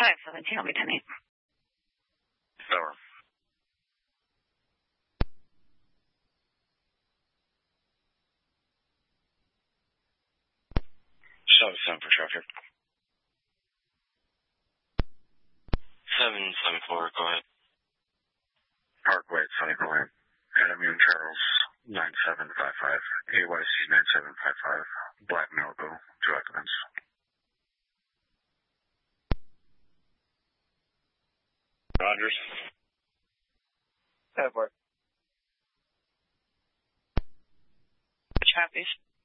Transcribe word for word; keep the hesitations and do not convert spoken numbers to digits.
five seventeen, I'll be ten eight. Over. Seven seven for traffic. Seven seven four, go ahead. Parkway at Sunny Point. Adam and Charles, nine seven five five. A Y C nine seven five five. Black Malibu, two occupants. Rogers. Edward. Which copies?